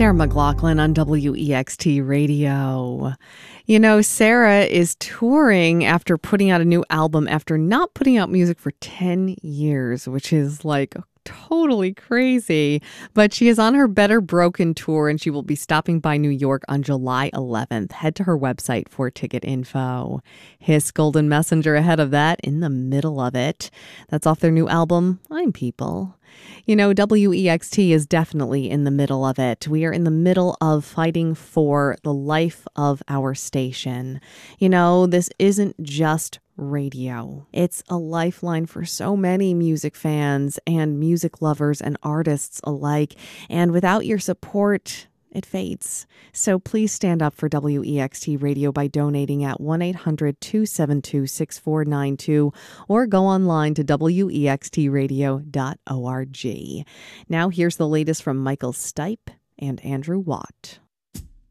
Sarah McLachlan on WEXT Radio. You know, Sarah is touring after putting out a new album after not putting out music for 10 years, which is like totally crazy. But she is on her Better Broken tour and she will be stopping by New York on July 11th. Head to her website for ticket info. Hiss Golden Messenger ahead of that, In the Middle of It. That's off their new album, I'm People. You know, WEXT is definitely in the middle of it. We are in the middle of fighting for the life of our station. You know, this isn't just radio. It's a lifeline for so many music fans and music lovers and artists alike. And without your support, it fades. So please stand up for WEXT Radio by donating at 1-800-272-6492 or go online to wextradio.org. Now here's the latest from Michael Stipe and Andrew Watt.